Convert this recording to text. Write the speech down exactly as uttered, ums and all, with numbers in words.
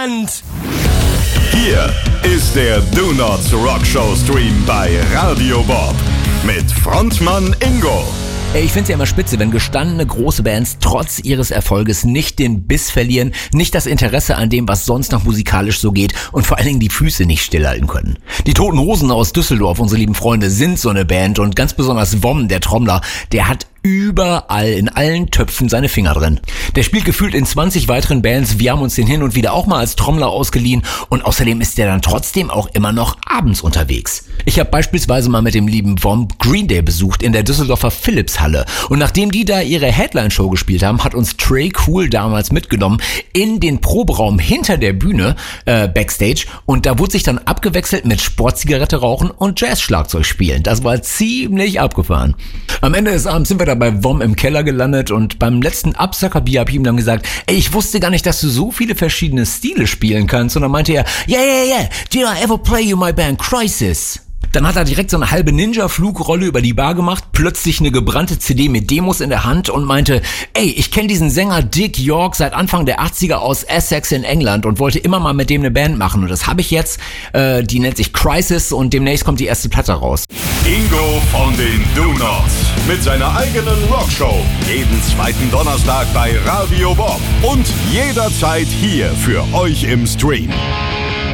Deutschland! Hier ist der Do Nots Rock Show Stream bei Radio Bob mit Frontmann Ingo. Ich finde es ja immer spitze, wenn gestandene große Bands trotz ihres Erfolges nicht den Biss verlieren, nicht das Interesse an dem, was sonst noch musikalisch so geht und vor allen Dingen die Füße nicht stillhalten können. Die Toten Hosen aus Düsseldorf, unsere lieben Freunde, sind so eine Band und ganz besonders Wom, der Trommler, der hat überall, in allen Töpfen seine Finger drin. Der spielt gefühlt in zwanzig weiteren Bands, wir haben uns den hin und wieder auch mal als Trommler ausgeliehen und außerdem ist der dann trotzdem auch immer noch abends unterwegs. Ich habe beispielsweise mal mit dem lieben Wom Green Day besucht in der Düsseldorfer Philipshalle und nachdem die da ihre Headline-Show gespielt haben, hat uns Trey Cool damals mitgenommen in den Proberaum hinter der Bühne, äh, Backstage, und da wurde sich dann abgewechselt mit Sportzigarette rauchen und Jazz-Schlagzeug spielen. Das war ziemlich abgefahren. Am Ende des Abends sind wir da bei Wom im Keller gelandet und beim letzten Absackerbier habe ich ihm dann gesagt, ey, ich wusste gar nicht, dass du so viele verschiedene Stile spielen kannst. Und dann meinte er, yeah, yeah, yeah, did I ever play you my band Crisis? Dann hat er direkt so eine halbe Ninja-Flugrolle über die Bar gemacht, plötzlich eine gebrannte C D mit Demos in der Hand und meinte, ey, ich kenne diesen Sänger Dick York seit Anfang der achtziger aus Essex in England und wollte immer mal mit dem eine Band machen. Und das habe ich jetzt, äh, die nennt sich Crisis und demnächst kommt die erste Platte raus. Ingo von den Do Nots mit seiner eigenen Rockshow. Jeden zweiten Donnerstag bei Radio Bob und jederzeit hier für euch im Stream.